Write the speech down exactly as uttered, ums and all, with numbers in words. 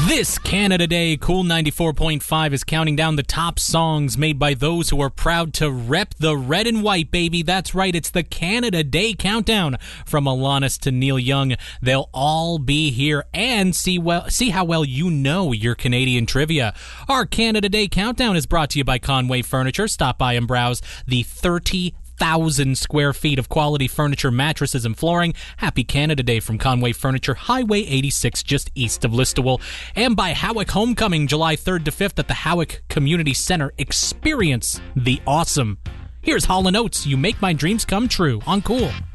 This Canada Day, Cool ninety-four point five is counting down the top songs made by those who are proud to rep the red and white, baby. That's right, it's the Canada Day Countdown. From Alanis to Neil Young, they'll all be here and see well, see how well you know your Canadian trivia. Our Canada Day Countdown is brought to you by Conway Furniture. Stop by and browse the thirty thousand square feet of quality furniture, mattresses, and flooring. Happy Canada Day from Conway Furniture, Highway eighty-six, just east of Listowel. And by Howick Homecoming, July third to fifth at the Howick Community Center. Experience the awesome. Here's Hall and Oates, You Make My Dreams Come True on Cool.